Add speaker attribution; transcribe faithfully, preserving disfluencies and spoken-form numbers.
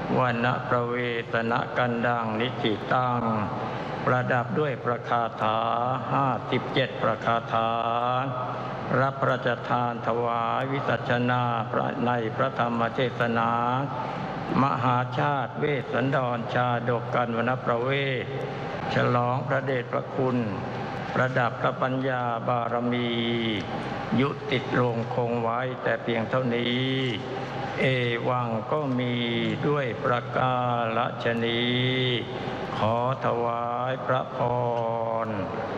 Speaker 1: วณประเวตนะกันดังนิจิตังประดับด้วยประคาถาห้าสิบเจ็ดประคาถารับพระราชทานถวายวิสัชนาพระในพระธรรมเทศนามหาชาติเวสสันดรชาดกกันวณประเวศฉลองพระเดชพระคุณประดับพระปัญญาบารมียุติลงคงไว้แต่เพียงเท่านี้เอวังก็มีด้วยประกาศฉะนี้ขอถวายพระพร